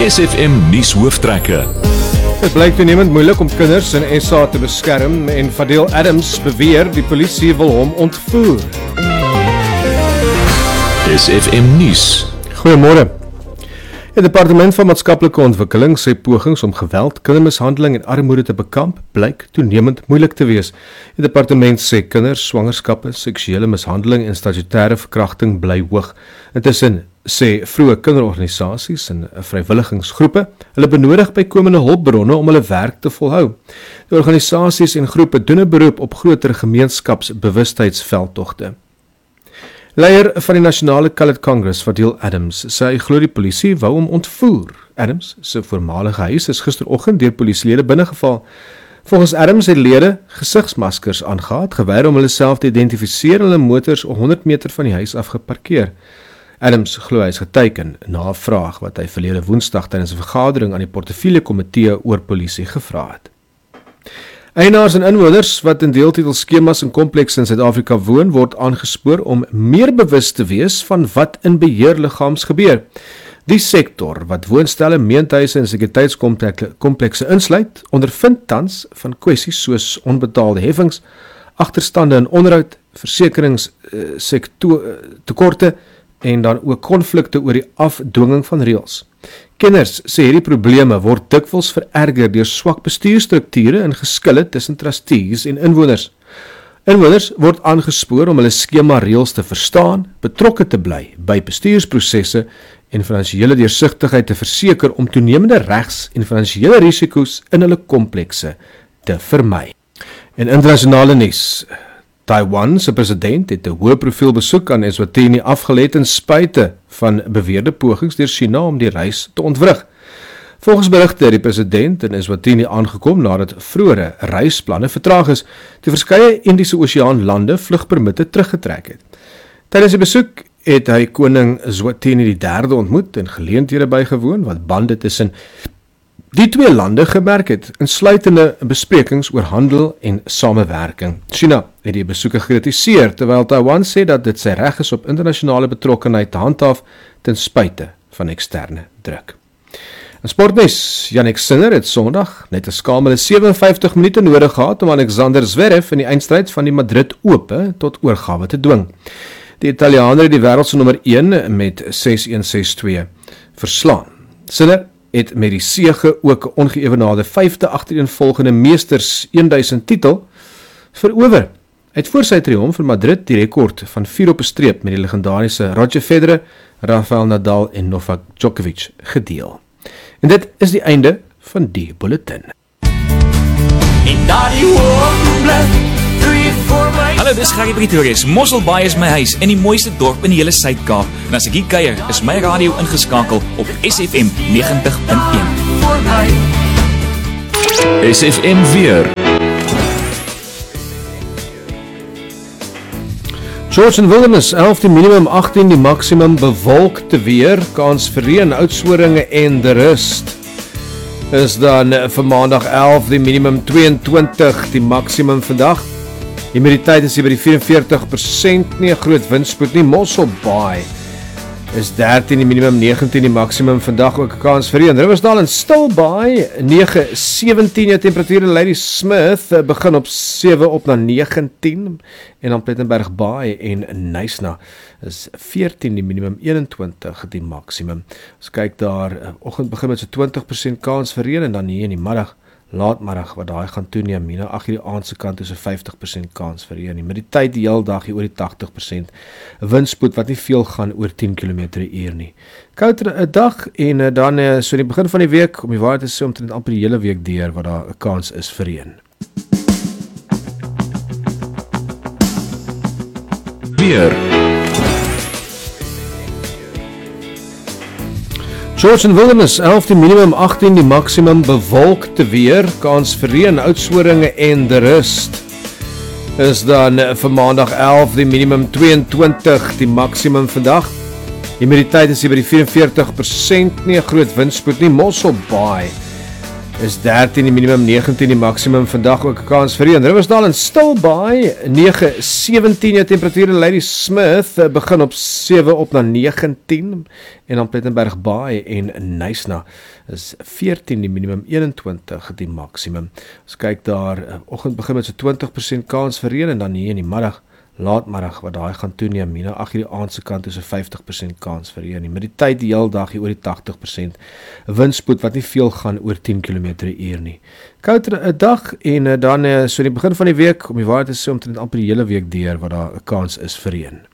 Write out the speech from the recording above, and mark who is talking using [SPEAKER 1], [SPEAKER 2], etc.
[SPEAKER 1] SFM nuushooftrekke.
[SPEAKER 2] Het blyk toenemend moeilik om kinders in SA te beskerm en Fadil Adams beweer die polisie wil hom ontvoer.
[SPEAKER 1] SFM nuus.
[SPEAKER 2] Goeiemôre. Die Departement van Maatskaplike Ontwikkeling sê pogings om geweld, kindermishandeling en armoede te bekamp blyk toenemend moeilik te wees. Die departement sê kinders, swangerskappe, seksuele mishandeling en statutêre verkrachting bly hoog. Intussen sê vroeë kinderorganisasies en vrywilligingsgroepe hulle benodig bykomende hulpbronne om hulle werk te volhou. Die organisasies en groepe doen 'n beroep op groter gemeenskapsbewustheidsveldtogte. Leier van die Nasionale Colored Congress, Fadil Adams, sê hy glo die polisie wou hom ontvoer. Adams se voormalige huis is gisteroggend deur polisielede binnegeval. Volgens Adams het lede gesigsmaskers aangehad, geweier om hulle self te identifiseer en hulle motors 100 meter van die huis af geparkeer. Adams glo hy is geteken na 'n vraag wat hy verlede Woensdag tydens 'n vergadering aan die portefeuljekomitee oor polisie gevra het. Eienaars en inwoners wat in deeltitelskemas en komplekse in Suid-Afrika woon, word aangespoor om meer bewus te wees van wat in beheerliggaams gebeur. Die sektor wat woonstelle, meentuise en sekuriteitskomplekse insluit, ondervind tans van kwessies soos onbetaalde heffings, agterstande in onderhoud, versekeringstekorte en dan ook konflikte oor die afdwinging van reëls. Kenners sê hierdie probleme word dikwels vererger deur swak bestuurstrukture en geskille tussen trustees en inwoners. Inwoners word aangespoor om hulle skema reëls te verstaan, betrokke te bly by bestuursprosesse en finansiële deursigtigheid te verseker om toenemende regs- en finansiële risiko's in hulle komplekse te vermy. In internasionale nuus, Taiwan se president het 'n hoë profiel besoek aan Eswatini afgelê ten spyte van beweerde pogings deur China om die reis te ontwrig. Volgens berigte het die president in Eswatini aangekom nadat vroeëre reisplanne vertraag is, toe verskeie Indiese Oseaan lande vlugpermitte teruggetrek het. Tydens die besoek het hy koning Eswatini III ontmoet en geleenthede bygewoon wat bande tussen die twee lande gemerk het, insluitende besprekings oor handel en samewerking. China het die besoeke gekritiseer, terwyl Taiwan sê dat dit sy reg is op internasionale betrokkenheid te handhaaf ten spyte van eksterne druk. In sportnuus, Jannik Sinner het Sondag net 'n skamele 57 minute nodig gehad om Alexander Zverev in die eindstryd van die Madrid Ope tot oorgawe te dwing. Die Italiaaner het die wêreld se nommer 1 met 6-1, 6-2 verslaan. Sinner het met die sege ook 'n ongeëwenaarde 5de agtereenvolgende meesters 1000 titel verower. Hy het voor sy triomf in Madrid die rekord van 4 op 'n streep met die legendariese Roger Federer, Rafael Nadal en Novak Djokovic gedeel. En dit is die einde van die bulletin.
[SPEAKER 3] Hallo, dis Gary Pretorius. Mosselbaai is my huis in die mooiste dorp in die hele Suid-Kaap. En as ek hier kuier, is my radio ingeskakel op SFM 90.1.
[SPEAKER 1] SFM weer.
[SPEAKER 2] George en Wilderness, 11 die minimum, 18 die maksimum, bewolkte weer, kans vir reën, uitsoringe en de rust. Is dan vir maandag 11 die minimum, 22 die maksimum vandag. Humiditeit is hier by die 44%, nie 'n groot windspoed nie. Mosselbaai is 13 die minimum, 19 die maksimum vandag, ook 'n kans vir reën. Riversdal en Stilbaai 9-17 jou temperature. Lady Smith begin op 7 op na 19 en dan Plettenberg Baai en Nysna is 14 die minimum, 21 die maksimum. Ons kyk daar, oggend begin met so 20% kans vir reën en dan hier in die middag, laatmiddag wat daai gaan toeneem, hier na 8 die aandse kant is 'n 50% kans vir reën. Met die tyd die hele dag hier oor die 80%. Windspoed wat nie veel gaan oor 10 km/h nie. Kouter 'n dag en dan so die begin van die week, om die waarheid te sê, omtrent amper die hele week deur wat daar 'n kans is vir reën.
[SPEAKER 1] Weer.
[SPEAKER 2] George en Wilderness, 11 die minimum, 18 die maksimum, bewolkte weer, kans vir reën, uitsoringe en de rust. Is dan vir maandag 11 die minimum, 22 die maksimum vandag. Humiditeit is hier by die 44%, nie 'n groot windspoed nie. Mosselbaai is 13 die minimum, 19 die maksimum, vandag ook 'n kans vir reën. Riversdal en Stilbaai 9-17 jou temperatuur, en Ladysmith begin op 7 op na 19 en dan Plettenberg Baai en Knysna is 14 die minimum, 21 die maksimum. Ons kyk daar, oggend begin met so 20% kans vir reën en dan hier in die middag, laatmiddag wat daai gaan toeneem, hier na 8 die aand se kant is 'n 50% kans vir reën. Met die tyd die hele dag hier oor die 80%. Windspoed wat nie veel gaan oor 10 km/h nie. Kouter 'n dag en dan so in die begin van die week, om die waarheid te sê, omtrent amper die hele week deur wat daar 'n kans is vir reën.